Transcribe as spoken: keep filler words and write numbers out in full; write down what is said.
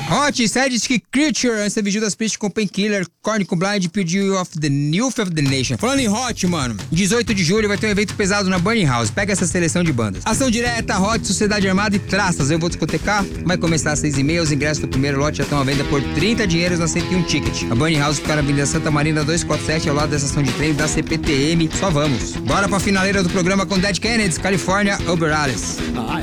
Hot, Sadistic Creature, Ansa Judas Priest com Painkiller, Korn com Blind, P G of the Youth of the Nation. Falando em Hot, mano, dezoito de julho vai ter um evento pesado na Burning House. Pega essa seleção de bandas. Ação direta, Hot, Sociedade Armada e Traças. Eu vou discotecar. Vai começar às seis e meia. Os ingressos do primeiro lote já estão à venda por trinta dinheiros na cento e um Ticket. A Burning House fica na Avenida Santa Marina duzentos e quarenta e sete, ao lado da estação de trem da C P T M. Só vamos. Bora pra finaleira do programa com Dead Kennedys, California, Uber Alice.